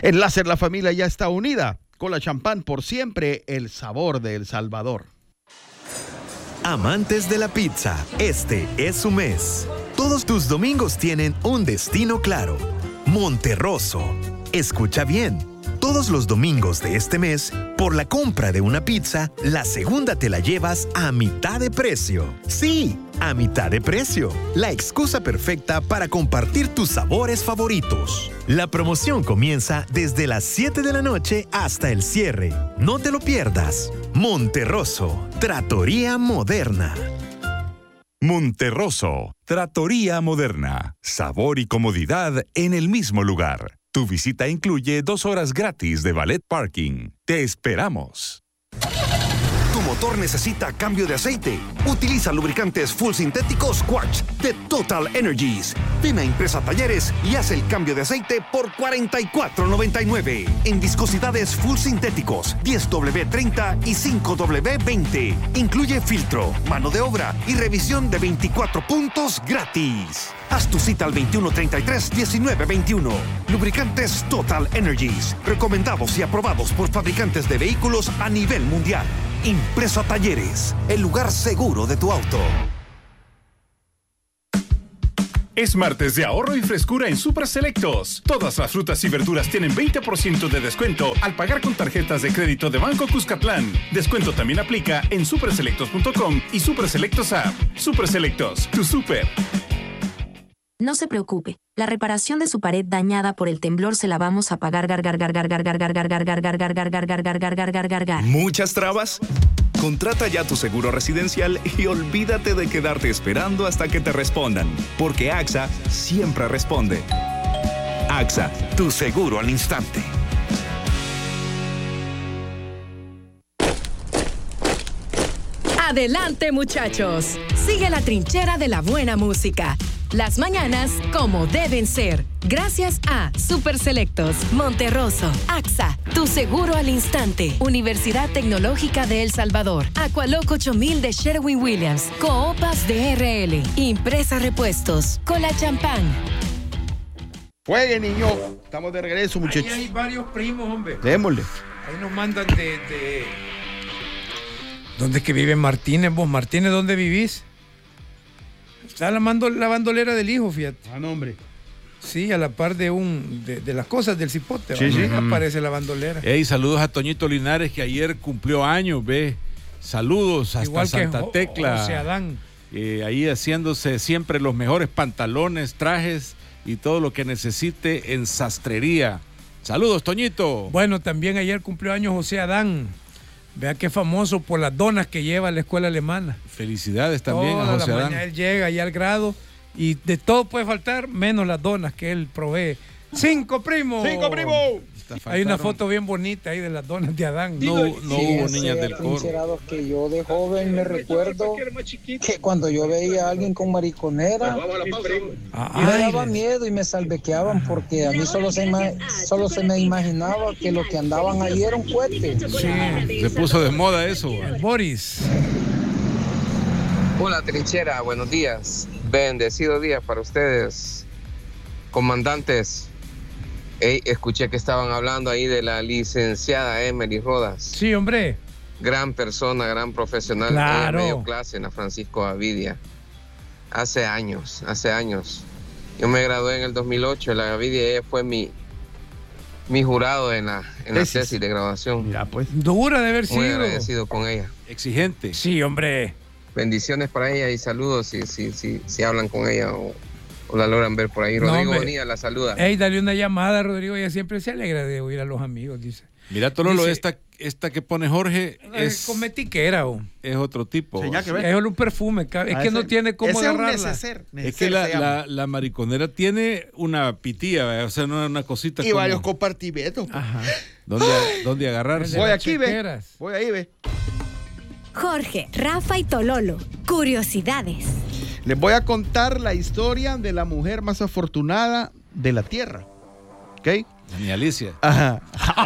En Láser la familia ya está unida. Cola Champán por siempre, el sabor de El Salvador. Amantes de la pizza, este es su mes. Todos tus domingos tienen un destino claro. Monterroso. Escucha bien. Todos los domingos de este mes, por la compra de una pizza, la segunda te la llevas a mitad de precio. Sí, a mitad de precio. La excusa perfecta para compartir tus sabores favoritos. La promoción comienza desde las 7 de la noche hasta el cierre. No te lo pierdas. Monterroso, Trattoria Moderna. Monterroso, Trattoria Moderna. Sabor y comodidad en el mismo lugar. Tu visita incluye 2 horas gratis de valet parking. Te esperamos. Tu motor necesita cambio de aceite. Utiliza lubricantes full sintéticos Quartz de Total Energies. Ven a Impresa Talleres y haz el cambio de aceite por $44.99. En viscosidades full sintéticos 10W30 y 5W20. Incluye filtro, mano de obra y revisión de 24 puntos gratis. Haz tu cita al 2133-1921. Lubricantes Total Energies. Recomendados y aprobados por fabricantes de vehículos a nivel mundial. Impresa Talleres, el lugar seguro de tu auto. Es martes de ahorro y frescura en Super Selectos. Todas las frutas y verduras tienen 20% de descuento al pagar con tarjetas de crédito de Banco Cuscatlán. Descuento también aplica en superselectos.com y Super Selectos App. Super Selectos, tu super. No se preocupe, la reparación de su pared dañada por el temblor se la vamos a pagar. ¿Muchas trabas? Contrata ya tu seguro residencial y olvídate de quedarte esperando hasta que te respondan, porque AXA siempre responde. AXA, tu seguro al instante. Adelante, muchachos. Sigue la trinchera de la buena música. Las mañanas como deben ser. Gracias a Super Selectos, Monterroso, AXA, tu seguro al instante. Universidad Tecnológica de El Salvador, Aqualoc 8000 de Sherwin-Williams, Coopas DRL, Impresa Repuestos, Cola Champán. Juegue, niño. Estamos de regreso, muchachos. Ahí hay varios primos, hombre. Démosle. Ahí nos mandan de... ¿Dónde es que vive Martínez? ¿Vos, Martínez, dónde vivís? Está la bandolera del hijo, fíjate. Ah, no, hombre. Sí, a la par de las cosas del cipote. Sí, sí. Aparece la bandolera. Hey, saludos a Toñito Linares, que ayer cumplió años, ve. Saludos hasta igual Santa Tecla. José Adán. Ahí haciéndose siempre los mejores pantalones, trajes y todo lo que necesite en sastrería. Saludos, Toñito. Bueno, también ayer cumplió años José Adán. Vea qué famoso por las donas que lleva a la escuela alemana. Felicidades también Toda a José la Adán. mañana él llega ya al grado y de todo puede faltar, menos las donas que él provee. ¡5 primos! ¡5 primos! Hay una foto bien bonita ahí de las donas de Adán. No hubo niñas del coro. Que yo de joven me recuerdo que cuando yo veía a alguien con mariconera, me daba miedo y me salvequeaban porque a mí solo se me imaginaba que lo que andaban ahí era un cohete. Sí, se puso de moda eso. Boris. Hola, trinchera, buenos días. Bendecido día para ustedes, comandantes. Hey, escuché que estaban hablando ahí de la licenciada Emily Rodas. Sí, hombre. Gran persona, gran profesional. Claro. Ella me dio clase en la Francisco Gavidia. Hace años. Yo me gradué en el 2008 en la Gavidia y ella fue mi jurado en la tesis de graduación. Mira, pues. Dura de haber sido. Muy agradecido con ella. Exigente. Sí, hombre. Bendiciones para ella y saludos si hablan con ella o la logran ver por ahí. Rodrigo Bonilla la saluda. Ey, dale una llamada, Rodrigo. Ella siempre se alegra de oír a los amigos, dice. Mira, Tololo, esta que pone Jorge es cosmetiquera. Es otro tipo. Sí, es un perfume. Es que no tiene cómo agarrarla. Es que la mariconera tiene una pitía, o sea, una cosita. Y varios compartimentos. Ajá. ¿Dónde agarrarse? Voy aquí, ve. Voy ahí, ve. Jorge, Rafa y Tololo. Curiosidades. Les voy a contar la historia de la mujer más afortunada de la Tierra. ¿ok? Ni Alicia. Ajá.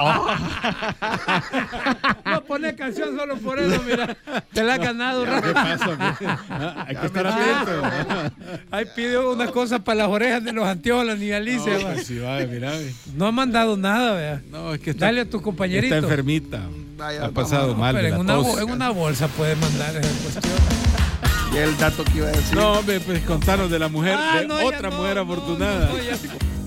No pone canción solo por eso, mira. Te la has ganado, Rafa. ¿Qué pasa? Hay que estar atento. Ahí pidió una cosa para las orejas de los anteojos, la niña Alicia. No, pues sí, va, mira. No ha mandado nada, vea. No, es que dale a tu compañerito. Está enfermita. Ha pasado mal. Pero en una bolsa puede mandar esa cuestión. Y el dato que iba a decir. No, hombre, pues contanos de la mujer, otra mujer afortunada. No,